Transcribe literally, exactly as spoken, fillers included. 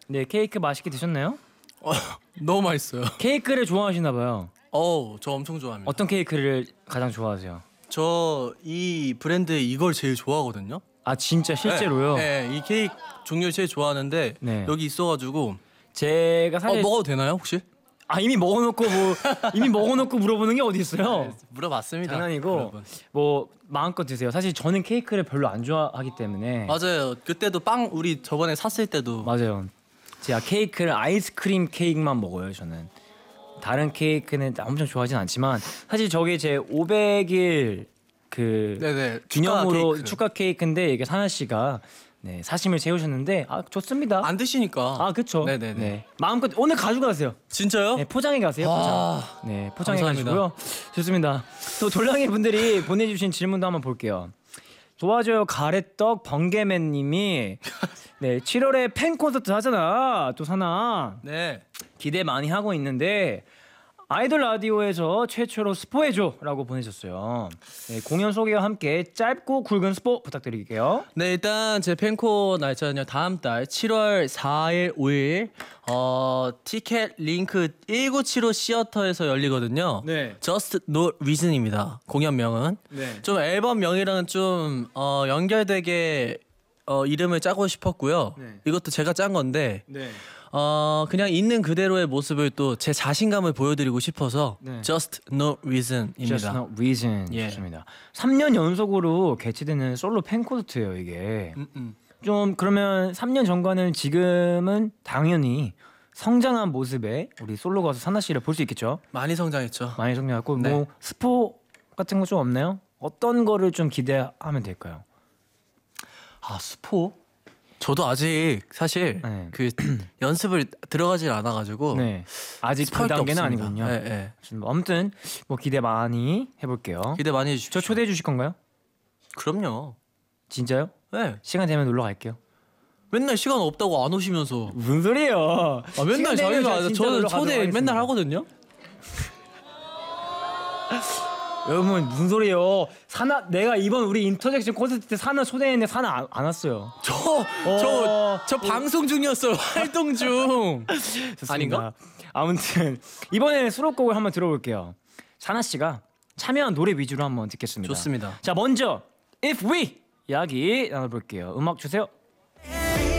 네, 케이크 맛있게 드셨나요? 어, 너무 맛있어요. 케이크를 좋아하시나 봐요. 어우, 저 엄청 좋아합니다. 어떤 케이크를 가장 좋아하세요? 저 이 브랜드 이걸 제일 좋아하거든요. 아 진짜 실제로요? 네, 네, 이 케이크 종류를 제일 좋아하는데 네. 여기 있어가지고 제가 사실 어, 먹어도 되나요 혹시? 아 이미 먹어놓고 뭐 이미 먹어놓고 물어보는 게 어디 있어요? 물어봤습니다. 장난이고 여러분. 뭐 마음껏 드세요. 사실 저는 케이크를 별로 안 좋아하기 때문에 맞아요. 그때도 빵 우리 저번에 샀을 때도 맞아요. 제가 케이크를 아이스크림 케이크만 먹어요. 저는 다른 케이크는 엄청 좋아하진 않지만 사실 저게 제 오백 일 그 네네 기념으로 케이크. 축하 케이크인데 이게 사나 씨가 네, 사심을 세우셨는데 아 좋습니다. 안 드시니까. 아 그렇죠. 네네네. 네. 마음껏 오늘 가지고 가세요. 진짜요? 네, 포장해 가세요. 포장. 아, 네, 포장해 감사합니다. 가지고요. 좋습니다. 또 돌랑이 분들이 보내주신 질문도 한번 볼게요. 도와줘요 가래떡 번개맨님이 네 칠월에 팬 콘서트 하잖아. 또 사나 네. 기대 많이 하고 있는데 아이돌 라디오에서 최초로 스포해줘라고 보내셨어요. 네, 공연 소개와 함께 짧고 굵은 스포 부탁드릴게요. 네 일단 제 팬코 날짜는요 다음 달 칠월 사일 오일 어 티켓 링크 천구백칠십오 시어터에서 열리거든요. 네. Just No Reason입니다. 공연명은 네. 좀 앨범명이랑은 좀 어, 연결되게 어, 이름을 짜고 싶었고요. 네. 이것도 제가 짠 건데 네. 어, 그냥 있는 그대로의 모습을 또 제 자신감을 보여드리고 싶어서 네. Just No Reason입니다. Just No Reason 예. 좋습니다. 삼 년 연속으로 개최되는 솔로 팬 콘서트예요 이게. 음, 음. 좀 그러면 삼 년 전과는 지금은 당연히 성장한 모습에 우리 솔로 가수 사나 씨를 볼 수 있겠죠. 많이 성장했죠. 많이 성장했고 네. 뭐 스포 같은 거 좀 없나요? 어떤 거를 좀 기대하면 될까요? 아 스포? 저도 아직 사실 네. 그 연습을 들어가질 않아가지고 네. 아직 그 스포할 게 단계는 없습니다. 아니군요. 네, 네. 뭐 아무튼 뭐 기대 많이 해볼게요. 기대 많이 해주십시오. 저 초대해 주실 건가요? 그럼요. 진짜요? 네. 시간 되면 놀러 갈게요. 맨날 시간 없다고 안 오시면서 무슨 소리예요? 아, 맨날 시간 되면 저희가 진짜 저는 놀러 초대 가도록 맨날 하겠습니다. 하거든요. 여러분 무슨 소리예요? 사나 내가 이번 우리 인터섹션 콘서트 때 사나 초대했는데 사나 안, 안 왔어요. 저 저 저 방송 중이었어요. 활동 중. 좋습니다. 아닌가? 아무튼 이번에 수록곡을 한번 들어볼게요. 사나 씨가 참여한 노래 위주로 한번 듣겠습니다. 좋습니다. 자 먼저 If We 이야기 나눠볼게요. 음악 주세요.